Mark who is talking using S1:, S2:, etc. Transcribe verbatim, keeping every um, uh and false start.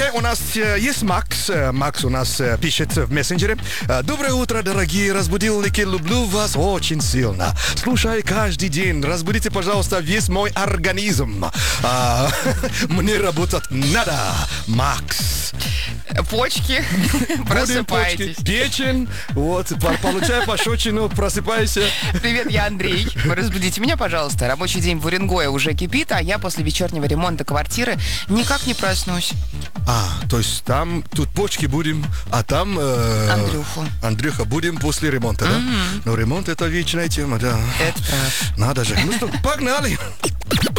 S1: Окей, у нас э, есть Макс. Э, Макс у нас э, пишет в мессенджере. Э, Доброе утро, дорогие разбудилники. Люблю вас очень сильно. Слушай каждый день. Разбудите, пожалуйста, весь мой организм. А, мне работать надо, Макс.
S2: Почки,
S1: Будем
S2: просыпайтесь.
S1: почки, печень. Вот, по- получай пощечину, просыпайся.
S2: Привет, я Андрей. Вы разбудите меня, пожалуйста. Рабочий день в Уренгое уже кипит, а я после вечернего ремонта квартиры никак не проснусь.
S1: А, то есть там, тут почки будем, а там... э,
S2: Андрюху.
S1: Андрюха будем после ремонта, да? Ну, ремонт это вечная тема, да.
S2: Это правда.
S1: Надо же. Ну что, погнали.